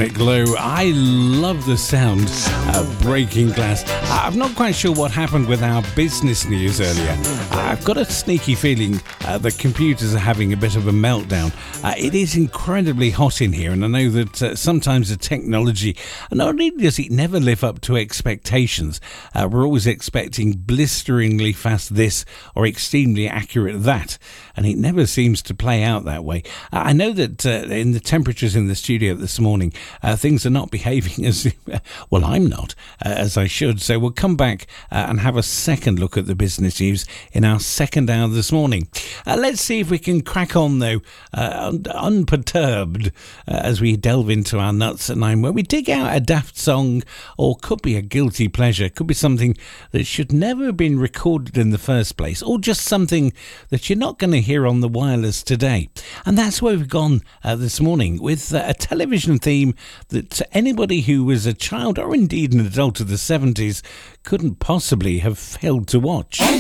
Sonic Low. I love the sound of breaking glass. I'm not quite sure what happened with our business news earlier. I've got a sneaky feeling the computers are having a bit of a meltdown. It is incredibly hot in here, and I know that sometimes the technology, not only does it never live up to expectations, we're always expecting blisteringly fast this or extremely accurate that, and it never seems to play out that way. I know that in the temperatures in the studio this morning, things are not behaving as well. I'm not as I should. So we'll come back and have a second look at the business news in our second hour this morning. Let's see if we can crack on though, unperturbed, as we delve into our nuts at 9, where we dig out a daft song, or could be a guilty pleasure, could be something that should never have been recorded in the first place, or just something that you're not going to hear on the wireless today. And that's where we've gone this morning, with a television theme that anybody who was a child or indeed an adult of the 70s couldn't possibly have failed to watch.